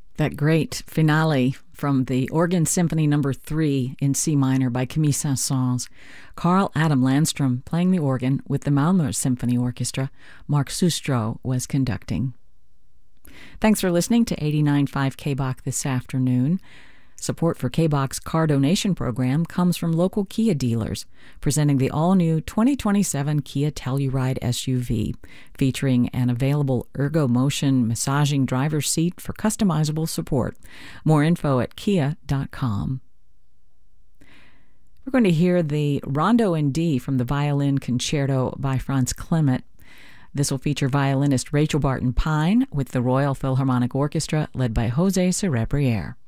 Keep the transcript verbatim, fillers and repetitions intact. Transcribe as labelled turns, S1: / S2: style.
S1: That great finale from the Organ Symphony Number three in C minor by Camille Saint-Saëns. Carl Adam Landstrom playing the organ with the Malmö Symphony Orchestra. Mark Sustro was conducting. Thanks for listening to eighty-nine point five K B O C this afternoon. Support for K B O C's car donation program comes from local Kia dealers, presenting the all-new twenty twenty-seven Kia Telluride S U V, featuring an available Ergo Motion massaging driver's seat for customizable support. More info at kia dot com. We're going to hear the Rondo in D from the Violin Concerto by Franz Clement. This will feature violinist Rachel Barton Pine with the Royal Philharmonic Orchestra, led by José Cerebriere.